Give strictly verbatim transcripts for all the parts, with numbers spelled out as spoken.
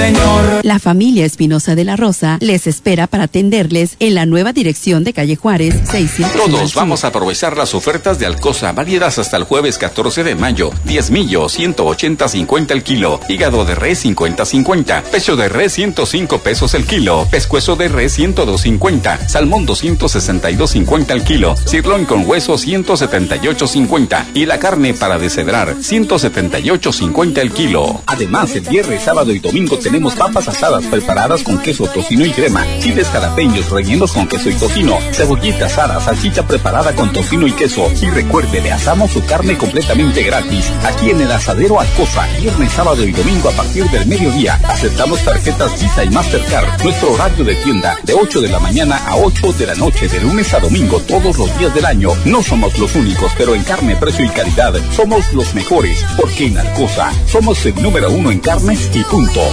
señor. La familia Espinosa de la Rosa les espera para atenderles en la nueva dirección de calle Juárez seiscientos. Todos vamos a aprovechar las ofertas de Alcosa, válidas hasta el jueves catorce de mayo. Diezmillo, ciento ochenta cincuenta el kilo. Hígado de res, cincuenta cincuenta. Pecho de res, ciento cinco pesos el kilo. Pescuezo de res, ciento dos cincuenta. Salmón, doscientos sesenta y dos cincuenta el kilo. Cirlón con hueso, ciento setenta y ocho cincuenta. Y la carne para deshedrar, ciento setenta y ocho cincuenta el kilo. Además, el viernes, sábado y domingo tenemos papas asadas preparadas con queso, tocino y crema, chiles jalapeños rellenos con queso y tocino, cebollita asada, salchicha preparada con tocino y queso. Y recuerde, le asamos su carne completamente gratis, aquí en el Asadero Alcosa, viernes, sábado y domingo a partir del mediodía. Aceptamos tarjetas Visa y Mastercard. Nuestro horario de tienda, de ocho de la mañana a ocho de la noche, de lunes a domingo, todos los días del año. No somos los únicos, pero en carne, precio y calidad, somos los mejores, porque en Alcosa somos el número uno en carnes y punto.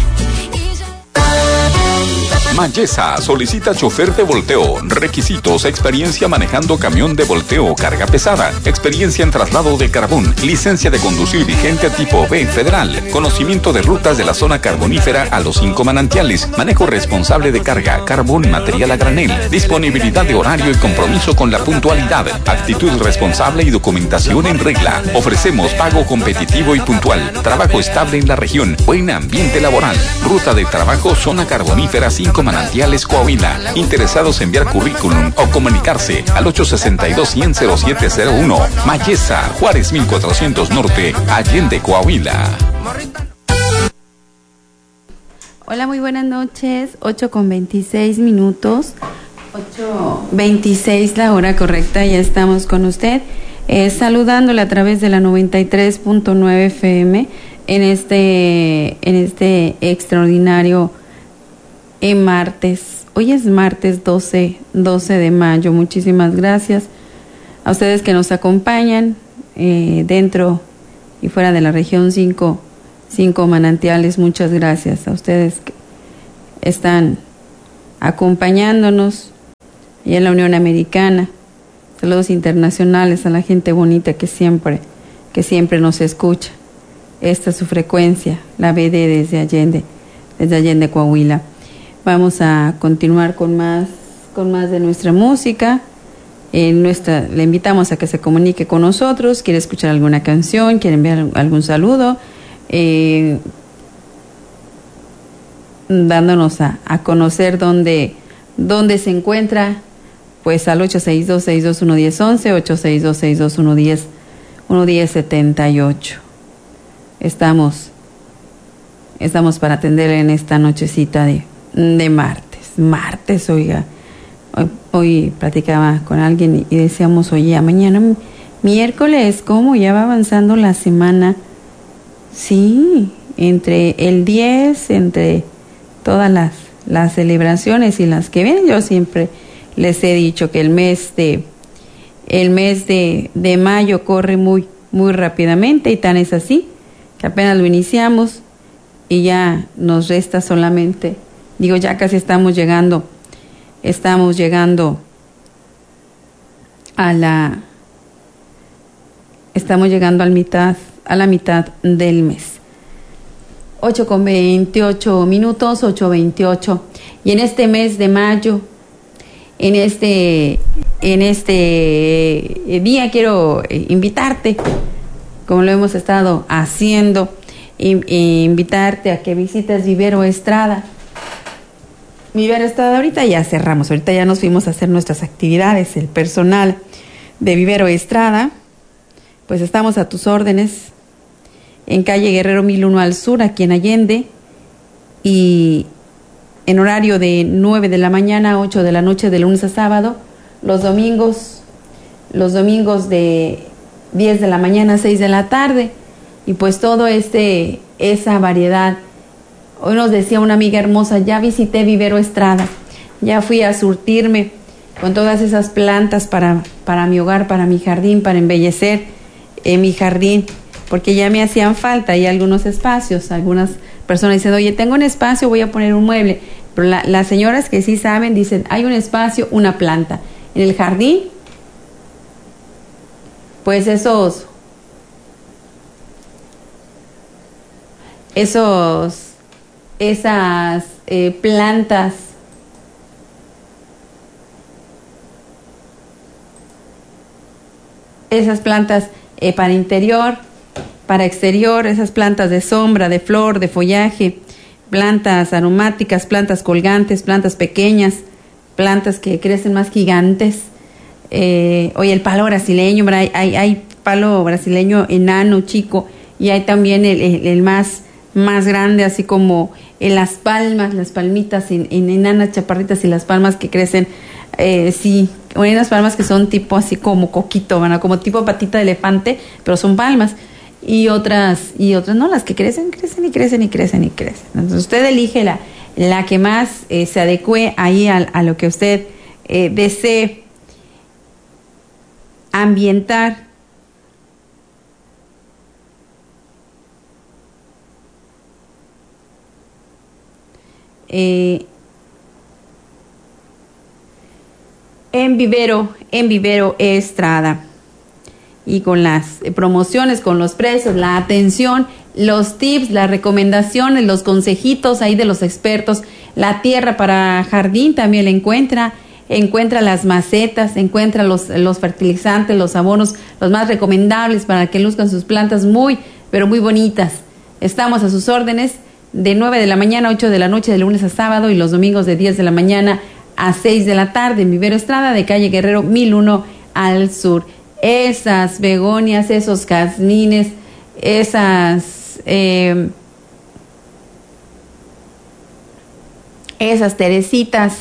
Mayesa solicita chofer de volteo. Requisitos: experiencia manejando camión de volteo, carga pesada, experiencia en traslado de carbón, licencia de conducir vigente tipo B federal, conocimiento de rutas de la zona carbonífera a los cinco manantiales, manejo responsable de carga, carbón, material a granel, disponibilidad de horario y compromiso con la puntualidad, actitud responsable y documentación en regla. Ofrecemos pago competitivo y puntual, trabajo estable en la región, buen ambiente laboral, ruta de trabajo zona carbonífera cinco Manantiales, Coahuila. Interesados en enviar currículum o comunicarse al ocho sesenta y dos, cien, cero siete cero uno. Mayesa, Juárez mil cuatrocientos Norte, Allende, Coahuila. Hola, muy buenas noches. ocho con veintiséis minutos. ocho veintiséis la hora correcta. Ya estamos con usted. Eh, saludándole a través de la noventa y tres punto nueve F M en este, en este extraordinario en martes. Hoy es martes doce de mayo. Muchísimas gracias a ustedes que nos acompañan eh, dentro y fuera de la región cinco, cinco manantiales. Muchas gracias a ustedes que están acompañándonos y en la Unión Americana. Saludos internacionales a la gente bonita que siempre, que siempre nos escucha. Esta es su frecuencia, la B D desde Allende, desde Allende, Coahuila. Vamos a continuar con más, con más de nuestra música. Eh, nuestra, le invitamos a que se comunique con nosotros. Quiere escuchar alguna canción, quiere enviar algún saludo, eh, dándonos a, a conocer dónde, dónde se encuentra, pues al ocho seis dos, seis dos uno, uno cero once, ocho seis dos, seis dos uno, uno cero setenta y ocho. Estamos, estamos para atenderle en esta nochecita de de martes, martes, oiga, hoy, hoy platicaba con alguien y decíamos, oye, mañana miércoles, ¿cómo? Ya va avanzando la semana. Sí, entre el diez, entre todas las, las celebraciones y las que vienen, yo siempre les he dicho que el mes de, el mes de, de mayo corre muy, muy rápidamente, y tan es así, que apenas lo iniciamos y ya nos resta solamente, digo, ya casi estamos llegando, estamos llegando a la, estamos llegando a la mitad, a la mitad del mes. ocho con veintiocho minutos, ocho veintiocho. Y en este mes de mayo, en este, en este día quiero invitarte, como lo hemos estado haciendo, invitarte a que visites Vivero Estrada. Vivero Estrada, ahorita ya cerramos, ahorita ya nos fuimos a hacer nuestras actividades, el personal de Vivero Estrada, pues estamos a tus órdenes, en calle Guerrero mil uno al sur, aquí en Allende, y en horario de nueve de la mañana a ocho de la noche, de lunes a sábado, los domingos, los domingos de diez de la mañana a seis de la tarde, y pues todo este, esa variedad. Hoy nos decía una amiga hermosa, ya visité Vivero Estrada, ya fui a surtirme con todas esas plantas para, para mi hogar, para mi jardín, para embellecer eh, mi jardín, porque ya me hacían falta y algunos espacios. Algunas personas dicen, oye, tengo un espacio, voy a poner un mueble, pero la, las señoras que sí saben dicen, hay un espacio, una planta. En el jardín, pues esos, esos esas eh, plantas esas plantas eh, para interior, para exterior, esas plantas de sombra, de flor, de follaje, plantas aromáticas, plantas colgantes, plantas pequeñas, plantas que crecen más gigantes. Eh, oye, el palo brasileño, hay, hay, hay palo brasileño enano, chico, y hay también el, el, el más, más grande, así como en las palmas, las palmitas en, en enanas chaparritas y las palmas que crecen, eh, sí, hay unas palmas que son tipo así como coquito, bueno, como tipo patita de elefante, pero son palmas. Y otras, y otras no, las que crecen, crecen y crecen y crecen y crecen. Entonces usted elige la, la que más eh, se adecue ahí a, a lo que usted eh, desee ambientar. Eh, en Vivero, en Vivero Estrada. Y con las promociones, con los precios, la atención, los tips, las recomendaciones, los consejitos ahí de los expertos, la tierra para jardín también la encuentra, encuentra las macetas, encuentra los, los fertilizantes, los abonos, los más recomendables para que luzcan sus plantas muy, pero muy bonitas. Estamos a sus órdenes de nueve de la mañana a ocho de la noche, de lunes a sábado, y los domingos de diez de la mañana a seis de la tarde en Vivero Estrada, de calle Guerrero mil uno al sur. Esas begonias, esos jazmines, esas eh, esas teresitas,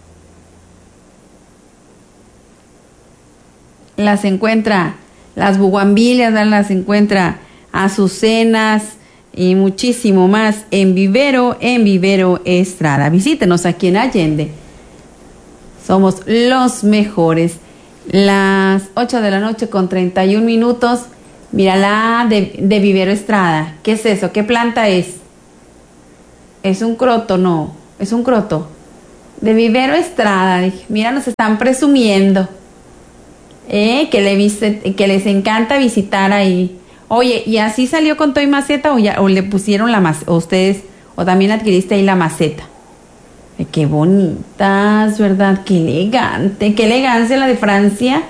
las encuentra, las bugambilias, las encuentra azucenas y muchísimo más en Vivero, en Vivero Estrada. Visítenos aquí en Allende. Somos los mejores. Las ocho de la noche con treinta y un minutos. Mira la de, de Vivero Estrada. ¿Qué es eso? ¿Qué planta es? Es un croto, no. Es un croto. De Vivero Estrada. Dije, mira, nos están presumiendo. Eh, que, le viste, que les encanta visitar ahí. Oye, ¿y así salió con Toy Maceta o, ya, o le pusieron la maceta? O ustedes, o también adquiriste ahí la maceta. Qué bonitas, ¿verdad? Qué elegante, qué elegancia la de Francia.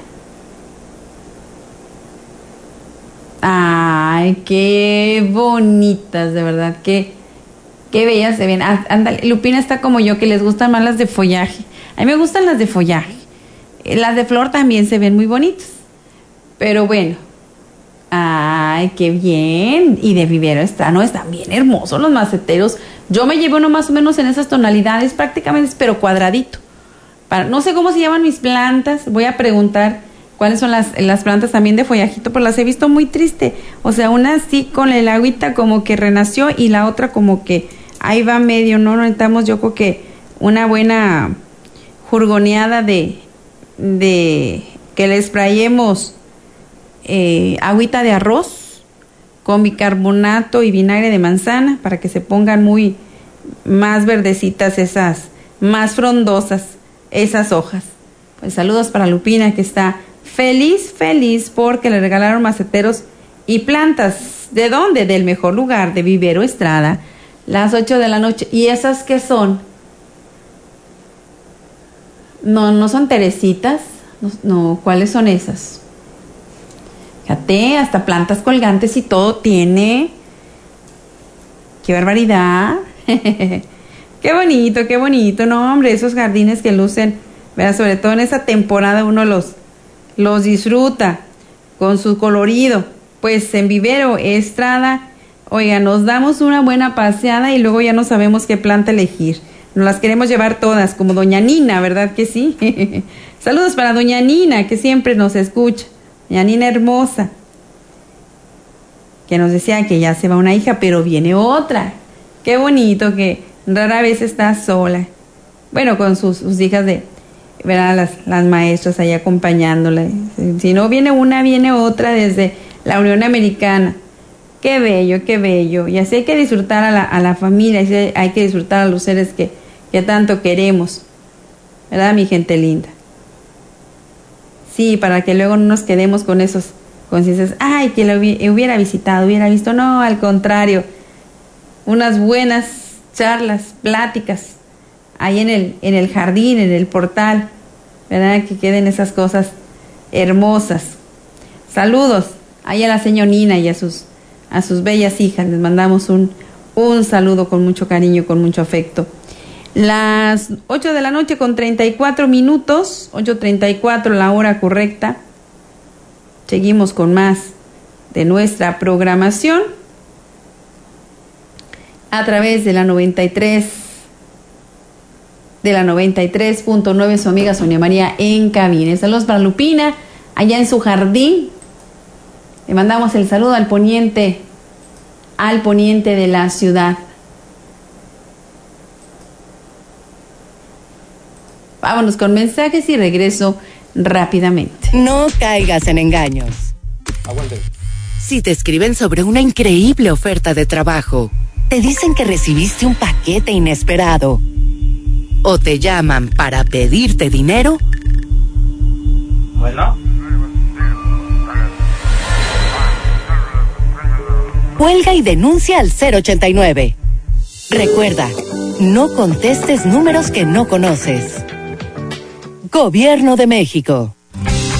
Ay, qué bonitas, de verdad, qué, qué bellas se ven. Ándale, Lupina está como yo, que les gustan más las de follaje. A mí me gustan las de follaje. Las de flor también se ven muy bonitas. Pero bueno. Ay, qué bien. Y de Vivero Estrada, no, están bien hermosos los maceteros. Yo me llevo uno más o menos en esas tonalidades, prácticamente, pero cuadradito. Para, no sé cómo se llaman mis plantas. Voy a preguntar cuáles son las, las plantas también de follajito, pero las he visto muy triste. O sea, una así con el agüita como que renació y la otra como que ahí va medio, ¿no? Necesitamos, yo creo que una buena jurgoneada de, de que le sprayemos eh, agüita de arroz con bicarbonato y vinagre de manzana para que se pongan muy más verdecitas esas, más frondosas esas hojas. Pues saludos para Lupina, que está feliz, feliz porque le regalaron maceteros y plantas. ¿De dónde? Del mejor lugar, de Vivero Estrada. Las ocho de la noche. ¿Y esas qué son? No, no son teresitas. No, no, ¿cuáles son esas? Fíjate, hasta plantas colgantes y todo tiene. ¡Qué barbaridad! ¡Qué bonito, qué bonito! No, hombre, esos jardines que lucen, ¿verdad? Sobre todo en esa temporada uno los, los disfruta con su colorido. Pues en Vivero Estrada, oiga, nos damos una buena paseada y luego ya no sabemos qué planta elegir. Nos las queremos llevar todas, como doña Nina, ¿verdad que sí? Saludos para doña Nina, que siempre nos escucha. Doña Nina hermosa, que nos decía que ya se va una hija, pero viene otra. Qué bonito que rara vez está sola. Bueno, con sus, sus hijas de, ¿verdad? Las, las maestras ahí acompañándola. Si no viene una, viene otra desde la Unión Americana. Qué bello, qué bello. Y así hay que disfrutar a la, a la familia, así hay que disfrutar a los seres que, que tanto queremos. ¿Verdad, mi gente linda? Sí, para que luego no nos quedemos con esos conciencias. Ay, que lo hubiera visitado, hubiera visto. No, al contrario. Unas buenas charlas, pláticas, ahí en el, en el jardín, en el portal, ¿verdad? Que queden esas cosas hermosas. Saludos ahí a la señora Nina y a sus, a sus bellas hijas. Les mandamos un, un saludo con mucho cariño, con mucho afecto. Las ocho de la noche con treinta y cuatro minutos, ocho treinta y cuatro la hora correcta. Seguimos con más de nuestra programación a través de la noventa y tres, de la noventa y tres punto nueve, su amiga Sonia María en cabina. Saludos para Lupina, allá en su jardín. Le mandamos el saludo al poniente, al poniente de la ciudad. Vámonos con mensajes y regreso rápidamente. No caigas en engaños. Aguante. Si te escriben sobre una increíble oferta de trabajo, te dicen que recibiste un paquete inesperado, o te llaman para pedirte dinero, Bueno. cuelga y denuncia al cero ochenta y nueve. Recuerda, no contestes números que no conoces. Gobierno de México.